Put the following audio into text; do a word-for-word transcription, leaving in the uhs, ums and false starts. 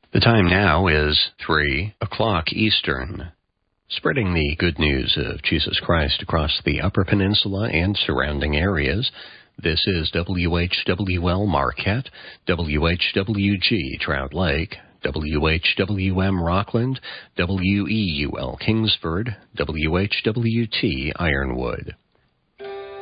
The time now is three o'clock Eastern. Spreading the good news of Jesus Christ across the Upper Peninsula and surrounding areas, this is W H W L Marquette, W H W G Trout Lake, W H W M Rockland, W E U L Kingsford, W H W T Ironwood.